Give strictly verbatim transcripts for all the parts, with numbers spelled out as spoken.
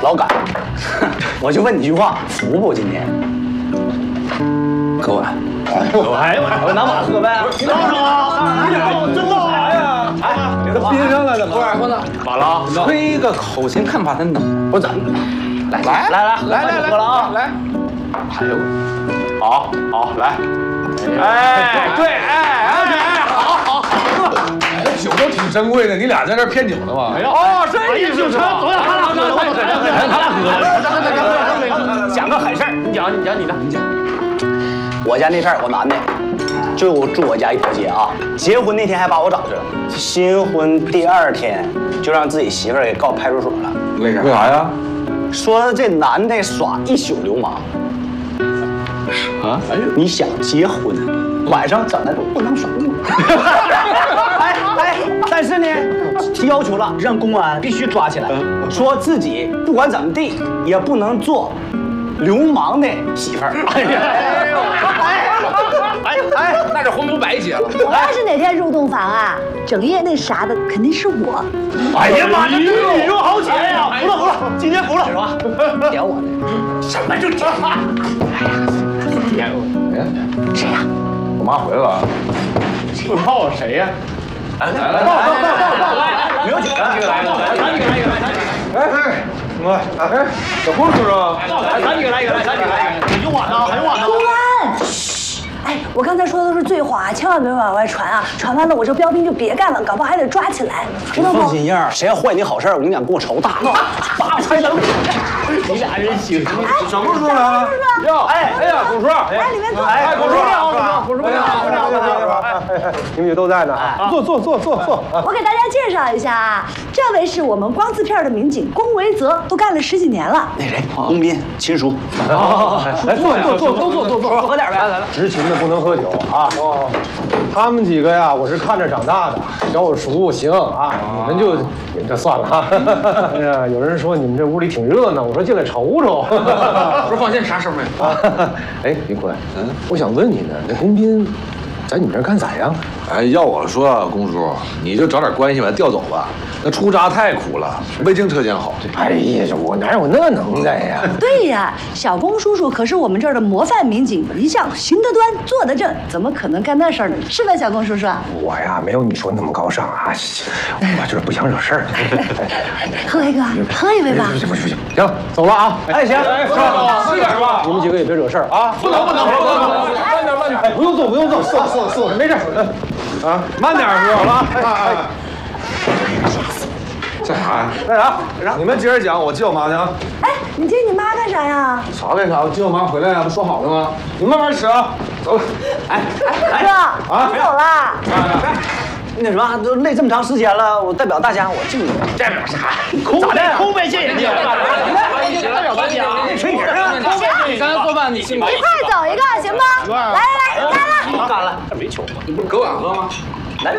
老赶，我就问你一句话，服不？今天？喝碗。哎呀，我拿碗喝呗。倒上啊！真倒啥呀？哎，给他冰上了，怎么？完了，吹个口琴，看把他弄。我怎么？来来来来来来喝了啊！来。哎呦，好好来。哎，对，哎哎哎，好好。 这酒都挺珍贵的，你俩在这骗酒呢吗？ 哎呦，哦，这意思是吧？走，他俩喝的，我走，他俩喝的。讲个狠事儿，你讲，你讲你的，你讲。我家那片有个男的，就住我家一条街啊。结婚那天还把我找去了，新婚第二天就让自己媳妇儿给告派出所了。 为啥？为啥呀？ 说这男的耍一宿流氓。啊？哎呦，你想结婚，晚上整那种不能耍流氓。哎哎，但是呢，提要求了，让公安必须抓起来，说自己不管怎么地也不能做流氓的媳妇儿。哎呀，哎哎， 那这婚不白结了？ 我要是哪天入洞房啊，整夜那啥的肯定是我。 哎呀妈，这女入豪杰呀！服了服了，今天服了。是吧？点我呢？什么就点？哎呀，点我。哎， 谁呀？ 我妈回来了啊。 不知道谁呀？来来来，到到到到到来，没有酒了，来来来，咱几个来一个，来咱几个。哎哎，什么？哎，小郭叔叔，来咱几个来一个，来咱几个来一个。还有我呢，还有我呢。 公安，嘘，哎，我刚才说的都是醉话，千万别往外传啊！传完了，我这标兵就别干了，搞不好还得抓起来，知道不？ 放心样，谁要坏你好事我跟你讲，给我瞅大了，把我开灯。你俩人行。 小郭叔叔来了。哟，哎哎呀，郭叔， 来里面坐。 哎，郭叔你好， 郭叔你好，你好，你好。你们也都在呢，坐坐坐坐坐。 我给大家介绍一下啊，这位是我们光字片的民警龚维泽，都干了十几年了。 那谁，龚斌，亲属。 来坐坐坐，都坐坐坐， 多喝点呗。来来来， 执勤的不能喝酒啊。哦，他们几个呀，我是看着长大的，小我熟行啊。你们就也这算了哈。哎呀，有人说你们这屋里挺热闹，我说进来瞅瞅。 不是放心，啥事没有。 哎，林坤，嗯，我想问你呢，那龚斌在你们这儿干咋样？ 哎，要我说，龚叔，你就找点关系把他调走吧。那出扎太苦了，未经车间好。 哎呀，我哪有那能耐呀？ 对呀，小龚叔叔可是我们这儿的模范民警，一向行得端，坐得正，怎么可能干那事儿呢？是吧，小龚叔叔？ 我呀，没有你说那么高尚啊，我就是不想惹事儿。 喝一个，喝一杯吧。 不行不行不行，行，走了啊。 哎行， 是点吧。你们几个也别惹事儿啊。不能不能不能不能，慢点慢点。哎，不用坐不用坐，坐坐坐，没事。啊，慢点是吧？哎哎。 干啥呀？ 干啥？你们接着讲，我接我妈去啊。 哎，你接你妈干啥呀？ 啥干啥？我接我妈回来呀，不说好了吗？你慢慢吃啊。走了。 哎哥，啊，你走了。 那什么，都累这么长时间了，我代表大家，我敬你。代表啥？咋的？空杯谢人家。代表大家，吹瓶啊！ 行，咱做饭你辛苦。 一块走一个行吗？来来来，干了。 干了，这没球吗？ 你不是隔碗喝吗？ 来。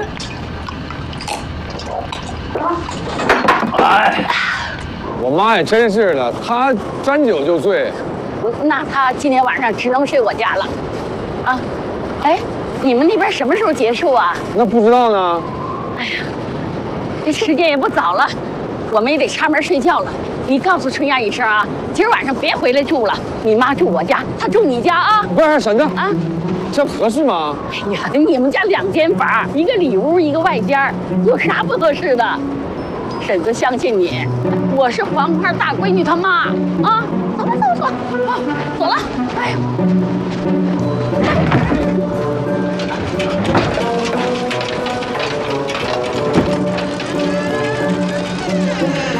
哎， 我妈也真是的，她沾酒就醉。 那他今天晚上只能睡我家了，啊，哎，你们那边什么时候结束啊？ 那不知道呢。 哎呀，这时间也不早了，我们也得插门睡觉了。你告诉春芽一声啊，今儿晚上别回来住了，你妈住我家，她住你家啊。 不是婶子啊， 这合适吗？ 哎呀，你们家两间房，一个里屋，一个外间，有啥不合适的？婶子相信你，我是黄花大闺女她妈啊！走了走了走了，走了，哎呦。